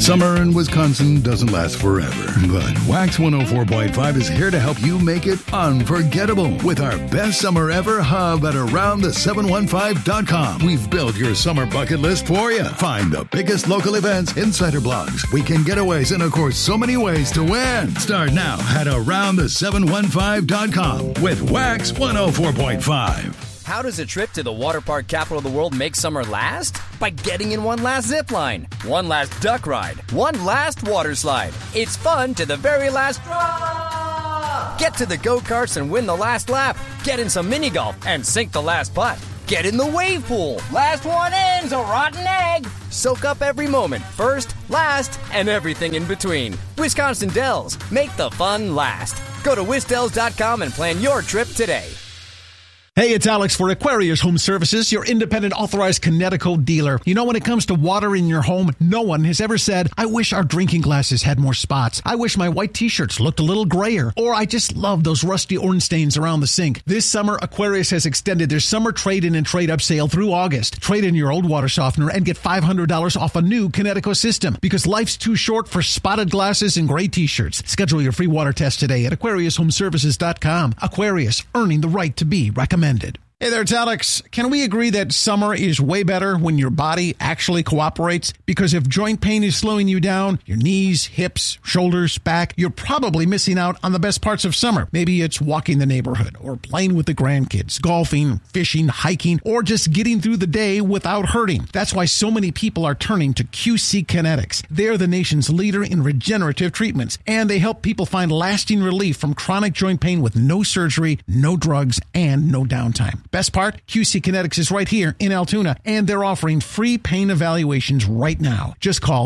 Summer in Wisconsin doesn't last forever, but Wax 104.5 is here to help you make it unforgettable with our best summer ever hub at AroundThe715.com. We've built your summer bucket list for you. Find the biggest local events, insider blogs, weekend getaways, and of course, so many ways to win. Start now at AroundThe715.com with Wax 104.5. How does a trip to the water park capital of the world make summer last? By getting in one last zip line, one last duck ride, one last water slide. It's fun to the very last drop. Get to the go-karts and win the last lap. Get in some mini golf and sink the last putt. Get in the wave pool. Last one in's a rotten egg. Soak up every moment, first, last, and everything in between. Wisconsin Dells. Make the fun last. Go to wisdells.com and plan your trip today. Hey, it's Alex for Aquarius Home Services, your independent authorized Connecticut dealer. You know, when it comes to water in your home, no one has ever said, I wish our drinking glasses had more spots. I wish my white t-shirts looked a little grayer. Or I just love those rusty orange stains around the sink. This summer, Aquarius has extended their summer trade-in and trade-up sale through August. Trade in your old water softener and get $500 off a new Connecticut system. Because life's too short for spotted glasses and gray t-shirts. Schedule your free water test today at AquariusHomeservices.com. Aquarius, earning the right to be recommended. Hey there, it's Alex. Can we agree that summer is way better when your body actually cooperates? Because if joint pain is slowing you down, your knees, hips, shoulders, back, you're probably missing out on the best parts of summer. Maybe it's walking the neighborhood or playing with the grandkids, golfing, fishing, hiking, or just getting through the day without hurting. That's why so many people are turning to QC Kinetics. They're the nation's leader in regenerative treatments, and they help people find lasting relief from chronic joint pain with no surgery, no drugs, and no downtime. Best part, QC Kinetics is right here in Altoona, and they're offering free pain evaluations right now. Just call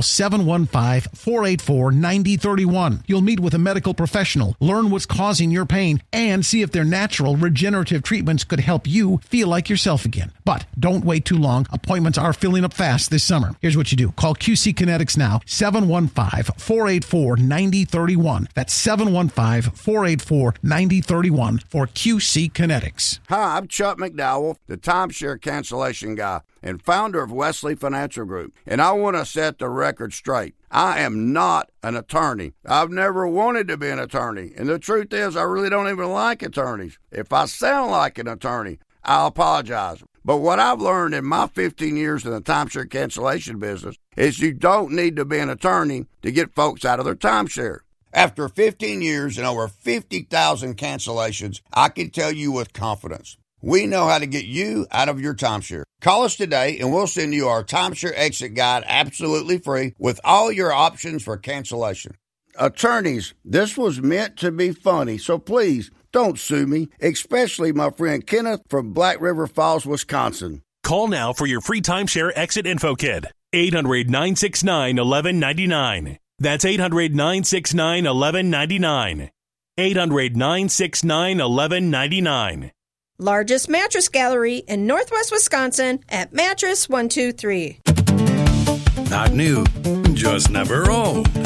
715-484-9031. You'll meet with a medical professional, learn what's causing your pain, and see if their natural regenerative treatments could help you feel like yourself again. But don't wait too long. Appointments are filling up fast this summer. Here's what you do. Call QC Kinetics now, 715-484-9031. That's 715-484-9031 for QC Kinetics. Hi, I'm Chuck McDowell, the timeshare cancellation guy and founder of Wesley Financial Group. And I want to set the record straight. I am not an attorney. I've never wanted to be an attorney. And the truth is, I really don't even like attorneys. If I sound like an attorney, I'll apologize. But what I've learned in my 15 years in the timeshare cancellation business is you don't need to be an attorney to get folks out of their timeshare. After 15 years and over 50,000 cancellations, I can tell you with confidence, we know how to get you out of your timeshare. Call us today and we'll send you our timeshare exit guide absolutely free with all your options for cancellation. Attorneys, this was meant to be funny, so please don't sue me, especially my friend Kenneth from Black River Falls, Wisconsin. Call now for your free timeshare exit info kit. 800-969-1199. That's 800-969-1199. 800-969-1199. Largest mattress gallery in Northwest Wisconsin at Mattress 123. Not new, just never old.